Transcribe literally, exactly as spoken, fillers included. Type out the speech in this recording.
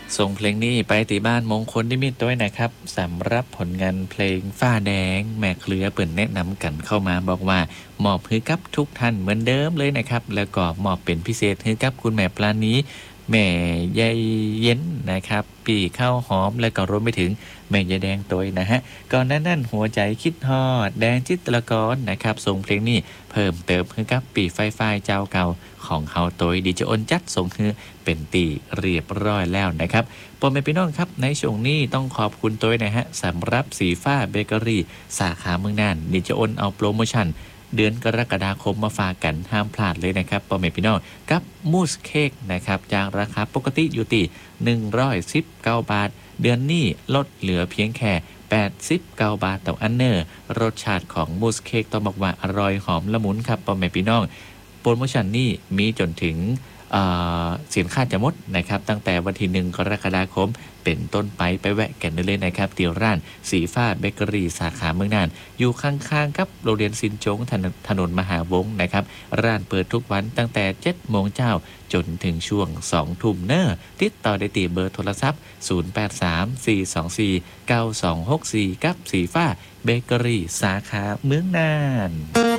ส่งเพลงนี้ไปตีบ้านมงคลนิมิตด้วยนะครับสำหรับผลงานเพลงฝ้าแดงแม่เคลือเปิ่นแนะนำกันเข้ามาบอกว่ามอบให้กับทุกท่านเหมือนเดิมเลยนะครับแล้วก็มอบเป็นพิเศษให้กับคุณแม่ปลานี้แม่ยายเย็นนะครับปีข้าวหอมแล้วก็รวมไปถึงแม่ยายแดงตัวนะฮะก่อนนั้นนั่นหัวใจคิดฮอดแดงจิตรกรนะครับส่งเพลงนี้เพิ่มเติมให้กับปีไฟไฟเจ้าเก่าของเฮาตัวดีจะอ้นจัดส่งคือเป็นตีเรียบร้อยแล้วนะครับพ่อแม่พี่น้องครับในช่วงนี้ต้องขอบคุณตัวนะฮะสำหรับสีฟ้าเบเกอรี่สาขาเมืองน่านดีจะอ้นเอาโปรโมชั่นเดือนกรกฎาคมมาฝากกันห้ามพลาดเลยนะครับพ่อแม่พี่น้องกับมูสเค้กนะครับจากราคาปกติอยู่ที่หนึ่งร้อยสิบเก้าบาทเดือนนี้ลดเหลือเพียงแค่แปดสิบเก้าบาทต่ออันเนอร์รสชาติของมูสเค้กต้องบอกว่าอร่อยหอมละมุนครับพ่อแม่พี่น้องโปรโมชั่นนี้มีจนถึงสินค้าจะหมดนะครับตั้งแต่วันที่หนึ่งกรกฎาคมเป็นต้นไปไปแวะกันได้เลยนะครับเตี๋ยวร้านสีฟ้าเบเกอรี่สาขาเมืองน่านอยู่ข้างๆกับโรงเรียนซินจงถนนถนนมหาวงศ์นะครับร้านเปิดทุกวันตั้งแต่เจ็ดโมงเช้าจนถึงช่วงสองทุ่มเนอร์ติดต่อได้ที่เบอร์โทรศัพท์ศูนย์ แปด สาม สี่ สอง สี่ เก้า สอง หก สี่กับสีฟ้าเบเกอรี่สาขาเมืองน่าน